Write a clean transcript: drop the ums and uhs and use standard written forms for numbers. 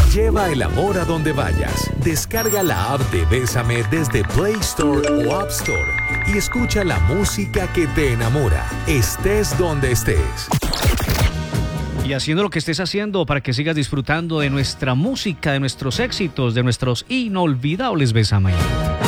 Lleva el amor a donde vayas. Descarga la app de Bésame desde Play Store o App Store y escucha la música que te enamora, estés donde estés. Y haciendo lo que estés haciendo para que sigas disfrutando de nuestra música, de nuestros éxitos, de nuestros inolvidables Bésame.